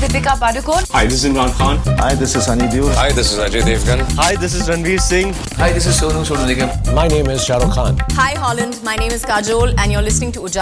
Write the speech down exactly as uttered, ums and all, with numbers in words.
Deepika Padukone. Hi, this is Imran Khan. Hi, this is Sunny Deol. Hi, this is Ajay Devgan. Hi, this is Ranveer Singh. Hi, this is Sonu Sood Nigam. My name is Shah Rukh Khan. Hi Holland, my name is Kajol and you're listening to Ujala.